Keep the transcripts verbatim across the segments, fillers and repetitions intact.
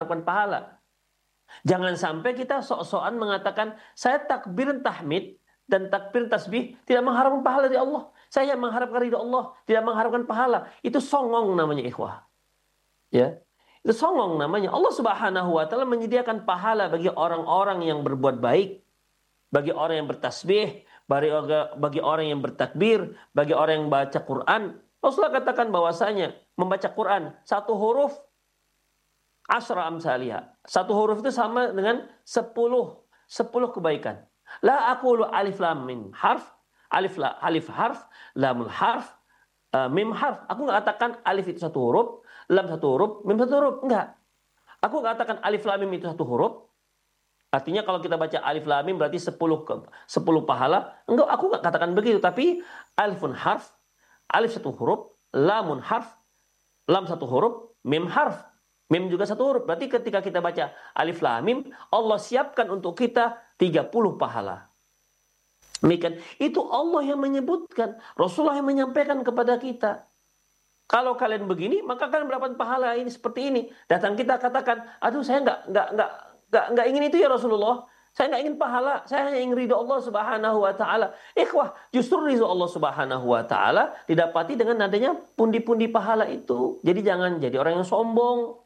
mengharapkan pahala. Jangan sampai kita sok-sokan mengatakan saya takbir tahmid dan takbir tasbih tidak mengharapkan pahala dari Allah. Saya mengharapkan ridha Allah, tidak mengharapkan pahala. Itu songong namanya, ikhwah. Ya. Itu songong namanya. Allah Subhanahu wa taala menyediakan pahala bagi orang-orang yang berbuat baik, bagi orang yang bertasbih, bagi, bagi orang yang bertakbir, bagi orang yang baca Quran. Rasulullah katakan bahwasanya membaca Quran satu huruf asra amsalihah. Satu huruf itu sama dengan sepuluh sepuluh kebaikan. La aqulu alif lam mim harf, alif la, alif harf, lamul harf, uh, mim harf. Aku enggak katakan alif itu satu huruf, lam satu huruf, mim satu huruf, enggak. Aku enggak katakan alif lam mim itu satu huruf. Artinya kalau kita baca alif lam mim berarti sepuluh ke, sepuluh pahala. Enggak, aku enggak katakan begitu, tapi alifun harf, alif satu huruf, lamun harf, lam satu huruf, mim harf. Mim juga satu huruf. Berarti ketika kita baca alif lam mim, Allah siapkan untuk kita tiga puluh pahala. Demikian. Itu Allah yang menyebutkan. Rasulullah yang menyampaikan kepada kita. Kalau kalian begini, maka kalian mendapat pahala ini seperti ini. Datang kita katakan, aduh saya nggak nggak nggak nggak nggak ingin itu ya Rasulullah. Saya nggak ingin pahala. Saya hanya ingin ridho Allah Subhanahu wa taala. Ikhwah, justru ridho Allah Subhanahu wa taala didapati dengan adanya pundi-pundi pahala itu. Jadi jangan jadi orang yang sombong.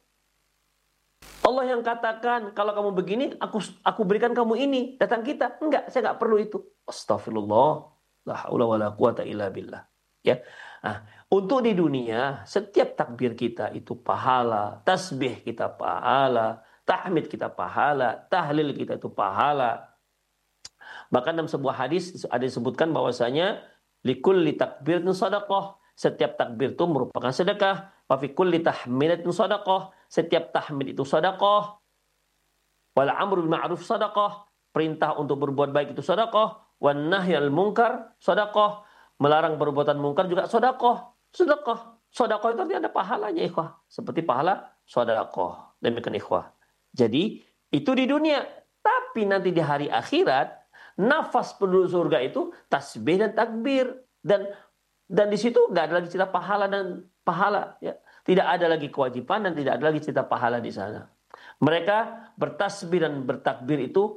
Allah yang katakan, kalau kamu begini, aku aku berikan kamu ini. Datang kita, enggak, saya enggak perlu itu. Astagfirullah, la haula wala quwata illa billah. Ya. Nah, untuk di dunia, setiap takbir kita itu pahala, tasbih kita pahala, tahmid kita pahala, tahlil kita itu pahala. Bahkan dalam sebuah hadis ada disebutkan bahwasanya likulli takbiratin shadaqah. Setiap takbir itu merupakan sedekah. Wa fi kulli tahmidatin shadaqah. Setiap tahmid itu sedekah. Wal amru bil ma'ruf sedekah. Perintah untuk berbuat baik itu sedekah. Wan nahyal munkar sedekah. Melarang perbuatan munkar juga sedekah. Sedekah. Sedekah itu artinya ada pahalanya, ikhwah. Seperti pahala sedekah. Demikian, ikhwah. Jadi itu di dunia. Tapi nanti di hari akhirat, nafas penduduk surga itu tasbih dan takbir. Dan dan di situ nggak ada lagi cerita pahala dan pahala, ya. Tidak ada lagi kewajiban dan tidak ada lagi cerita pahala di sana. Mereka bertasbih dan bertakbir itu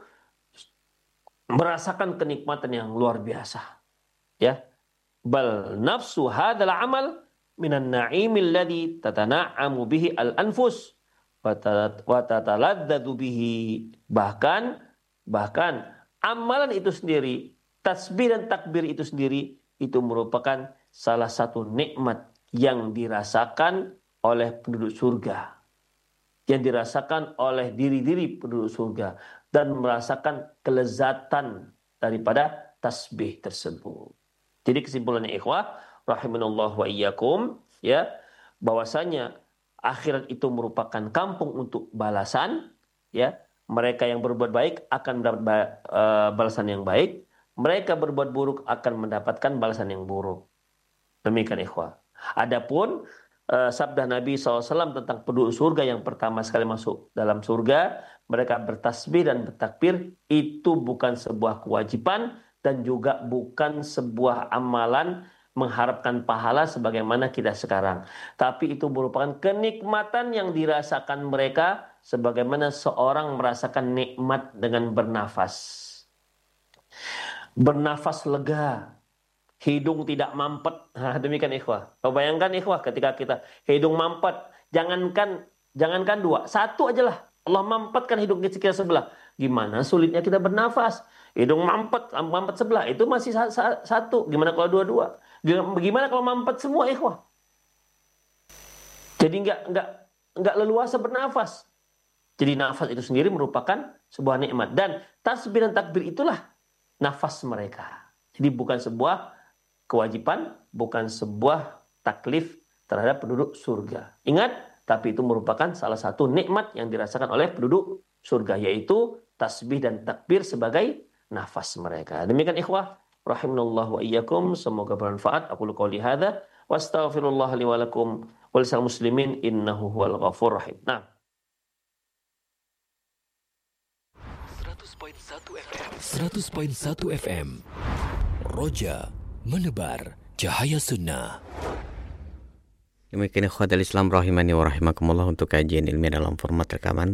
merasakan kenikmatan yang luar biasa, ya. Bal nafsu hadzal amal minan na'imil ladzi tatana'amu bihi al-anfus wa tataladzadu bihi. Bahkan bahkan amalan itu sendiri, tasbih dan takbir itu sendiri, itu merupakan salah satu nikmat yang dirasakan oleh penduduk surga, yang dirasakan oleh diri-diri penduduk surga, dan merasakan kelezatan daripada tasbih tersebut. Jadi kesimpulannya, ikhwah rahimanallah wa iyyakum, ya, bahwasanya akhirat itu merupakan kampung untuk balasan, ya. Mereka yang berbuat baik akan mendapat balasan yang baik, mereka berbuat buruk akan mendapatkan balasan yang buruk. Demikian, ikhwah. Adapun uh, sabda Nabi shallallahu alaihi wasallam tentang penduduk surga yang pertama sekali masuk dalam surga, mereka bertasbih dan bertakbir, itu bukan sebuah kewajiban dan juga bukan sebuah amalan mengharapkan pahala sebagaimana kita sekarang. Tapi itu merupakan kenikmatan yang dirasakan mereka sebagaimana seorang merasakan nikmat dengan bernafas. Bernafas lega, hidung tidak mampet. Nah, demikian, ikhwah. Kau bayangkan, ikhwah, ketika kita hidung mampet, jangankan jangankan dua, satu aja lah. Allah mampetkan hidung kita sebelah. Gimana sulitnya kita bernafas? Hidung mampet, mampet sebelah, itu masih satu. Gimana kalau dua-dua? Gimana kalau mampet semua, ikhwah? Jadi nggak nggak nggak leluasa bernafas. Jadi nafas itu sendiri merupakan sebuah nikmat. Dan tasbih dan takbir itulah nafas mereka. Jadi bukan sebuah kewajiban, bukan sebuah taklif terhadap penduduk surga. Ingat, tapi itu merupakan salah satu nikmat yang dirasakan oleh penduduk surga, yaitu tasbih dan takbir sebagai nafas mereka. Demikian, ikhwah rahimanallah wa iyyakum, semoga bermanfaat. Aku qouli hadza wa astaghfirullah li wa lakum wa lisal muslimin innahu huwal ghafurur rahim. Nah, seratus koma satu F M Roja menebar cahaya sunnah. Demikian ikhwatal Islam rahimani wa rahimakumullah untuk kajian ilmiah dalam format rekaman